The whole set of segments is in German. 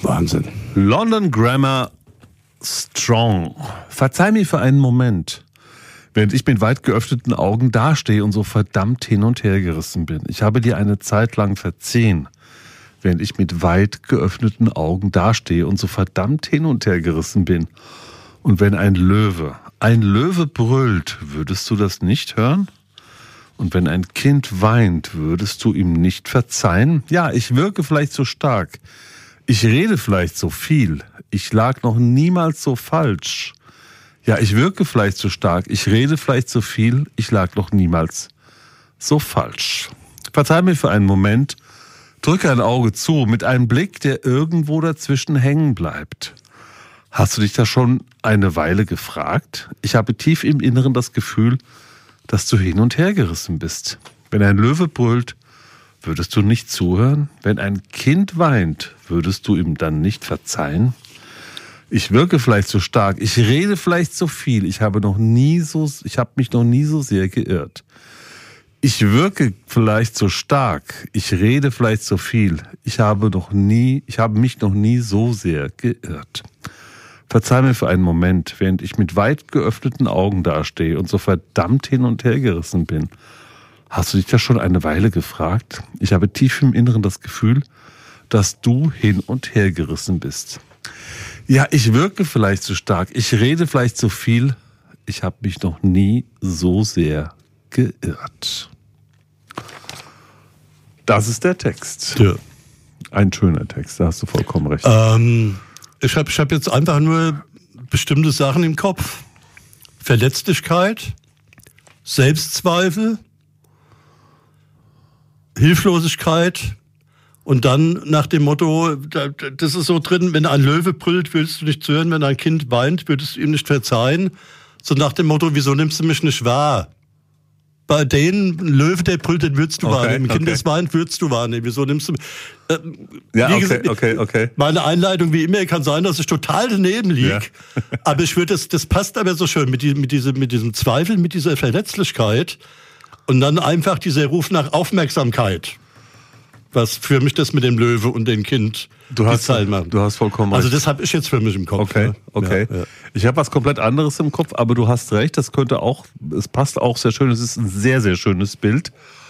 Wahnsinn. London Grammar Strong. Verzeih mir für einen Moment, während ich mit weit geöffneten Augen dastehe und so verdammt hin und her gerissen bin. Ich habe dir eine Zeit lang verzehen, während ich mit weit geöffneten Augen dastehe und so verdammt hin und her gerissen bin. Und wenn ein Löwe brüllt, würdest du das nicht hören? Und wenn ein Kind weint, würdest du ihm nicht verzeihen? Ja, ich wirke vielleicht so stark. Ich rede vielleicht so viel. Ich lag noch niemals so falsch. Ja, ich wirke vielleicht so stark. Ich rede vielleicht so viel. Ich lag noch niemals so falsch. Verzeih mir für einen Moment. Drücke ein Auge zu mit einem Blick, der irgendwo dazwischen hängen bleibt. Hast du dich da schon eine Weile gefragt? Ich habe tief im Inneren das Gefühl, dass du hin und her gerissen bist. Wenn ein Löwe brüllt, würdest du nicht zuhören? Wenn ein Kind weint, würdest du ihm dann nicht verzeihen? Ich wirke vielleicht so stark, ich rede vielleicht so viel, ich habe mich noch nie so sehr geirrt. Ich wirke vielleicht so stark, ich rede vielleicht so viel, ich habe mich noch nie so sehr geirrt. Verzeih mir für einen Moment, während ich mit weit geöffneten Augen dastehe und so verdammt hin und her gerissen bin. Hast du dich das schon eine Weile gefragt? Ich habe tief im Inneren das Gefühl, dass du hin und her gerissen bist. Ja, ich wirke vielleicht so stark, ich rede vielleicht so viel, ich habe mich noch nie so sehr geirrt. Das ist der Text. Ja. Ein schöner Text, da hast du vollkommen recht. Ich hab jetzt einfach nur bestimmte Sachen im Kopf. Verletzlichkeit, Selbstzweifel, Hilflosigkeit und dann nach dem Motto, das ist so drin, wenn ein Löwe brüllt, willst du nicht zuhören, wenn ein Kind weint, würdest du ihm nicht verzeihen. So nach dem Motto, wieso nimmst du mich nicht wahr? Bei denen Löwe, der brüllt, den würdest du wahrnehmen. Kind, das weint, würdest du wahrnehmen. Wieso nimmst du... Okay. Meine Einleitung, wie immer, kann sein, dass ich total daneben liege. Ja. Aber ich würde, das passt aber so schön mit diesem Zweifel, mit dieser Verletzlichkeit und dann einfach dieser Ruf nach Aufmerksamkeit. Was für mich das mit dem Löwe und dem Kind du hast vollkommen recht. Also das habe ich jetzt für mich im Kopf. Okay. Ja. Ich habe was komplett anderes im Kopf, aber du hast recht, es passt auch sehr schön, es ist ein sehr, sehr schönes Bild.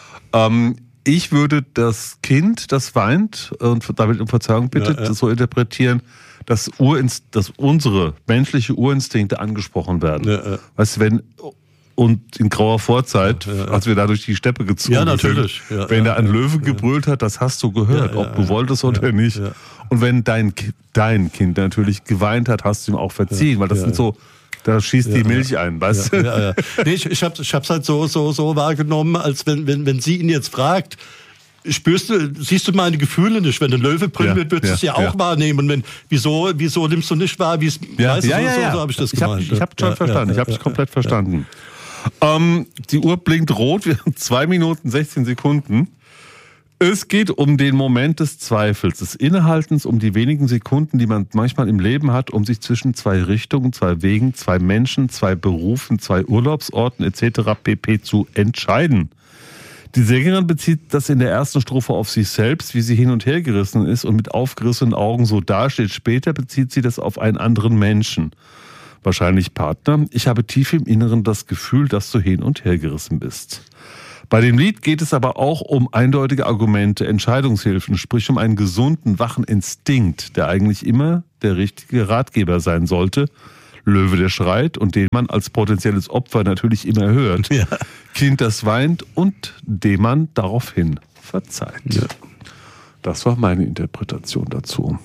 Ich würde das Kind, das weint und damit um Verzeihung bittet, so interpretieren, dass unsere menschliche Urinstinkte angesprochen werden. Ja. Weißt du, und in grauer Vorzeit, als wir da durch die Steppe gezogen sind, natürlich. Wenn da ein Löwe gebrüllt hat, das hast du gehört, ob du wolltest oder nicht. Ja. Und wenn dein Kind natürlich geweint hat, hast du ihm auch verziehen, weil das sind so, da schießt die Milch ein, weißt du? Ja. Nee, ich hab's halt so wahrgenommen, als wenn sie ihn jetzt fragt, siehst du meine Gefühle nicht? Wenn ein Löwe brüllen wird, würdest du es ja auch wahrnehmen. Und wieso nimmst du nicht wahr, wie es so habe ich das gemeint. Ich habe schon verstanden, ich habe dich komplett verstanden. Die Uhr blinkt rot, wir haben 2 Minuten 16 Sekunden. Es geht um den Moment des Zweifels, des Innehaltens, um die wenigen Sekunden, die man manchmal im Leben hat, um sich zwischen 2 Richtungen, 2 Wegen, 2 Menschen, 2 Berufen, 2 Urlaubsorten etc. pp. Zu entscheiden. Die Sängerin bezieht das in der ersten Strophe auf sich selbst, wie sie hin und her gerissen ist und mit aufgerissenen Augen so dasteht. Später bezieht sie das auf einen anderen Menschen. Wahrscheinlich Partner. Ich habe tief im Inneren das Gefühl, dass du hin und her gerissen bist. Bei dem Lied geht es aber auch um eindeutige Argumente, Entscheidungshilfen, sprich um einen gesunden, wachen Instinkt, der eigentlich immer der richtige Ratgeber sein sollte. Löwe, der schreit und den man als potenzielles Opfer natürlich immer hört. Ja. Kind, das weint und dem man daraufhin verzeiht. Ja. Das war meine Interpretation dazu.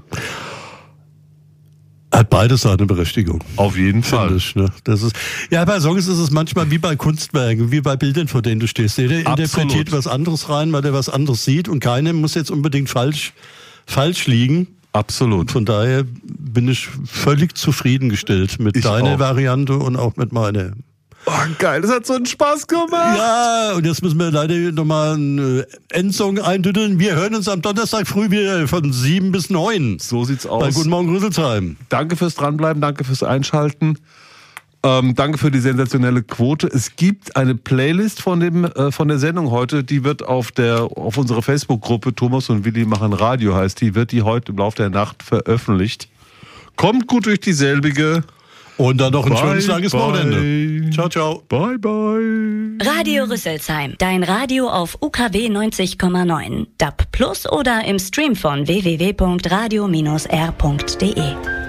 Hat beides seine Berechtigung. Auf jeden Fall. Bei Songs ist es manchmal wie bei Kunstwerken, wie bei Bildern, vor denen du stehst. Jeder interpretiert was anderes rein, weil er was anderes sieht und keiner muss jetzt unbedingt falsch liegen. Absolut. Von daher bin ich völlig zufriedengestellt mit deiner Variante und auch mit meiner. Oh, geil, das hat so einen Spaß gemacht. Ja, und jetzt müssen wir leider nochmal einen Endsong eintüdeln. Wir hören uns am Donnerstag früh wieder von 7 bis 9. So sieht's aus. Bei Guten Morgen Rüsselsheim. Danke fürs Dranbleiben, danke fürs Einschalten. Danke für die sensationelle Quote. Es gibt eine Playlist von der Sendung heute, die wird auf unserer Facebook-Gruppe Thomas und Willi machen Radio heißt die, wird die heute im Laufe der Nacht veröffentlicht. Kommt gut durch dieselbige. Und dann noch ein schönes langes Wochenende. Ciao, ciao. Bye, bye. Radio Rüsselsheim, dein Radio auf UKW 90,9, DAB+ oder im Stream von www.radio-r.de.